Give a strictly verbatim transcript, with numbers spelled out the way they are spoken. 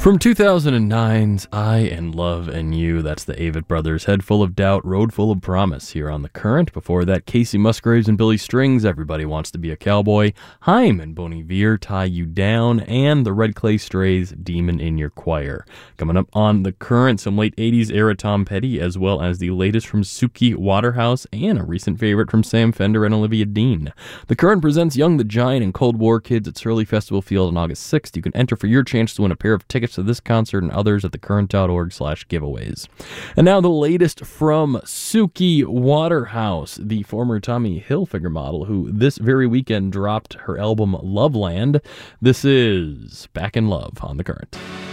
From two thousand nine's I and Love and You, that's the Avett Brothers, Head Full of Doubt, Road Full of Promise here on The Current. Before that, Casey Musgraves and Billy Strings, Everybody Wants to Be a Cowboy, Haim and Bon Iver, Tie You Down, and the Red Clay Strays, Demon in Your Choir. Coming up on The Current, some late eighties era Tom Petty, as well as the latest from Suki Waterhouse, and a recent favorite from Sam Fender and Olivia Dean. The Current presents Young the Giant and Cold War Kids at Surly Festival Field on August sixth. You can enter for your chance to win a pair of tickets to this concert and others at thecurrent.org slash giveaways. And now the latest from Suki Waterhouse, the former Tommy Hilfiger model who this very weekend dropped her album Loveland. This is Back in Love on The Current.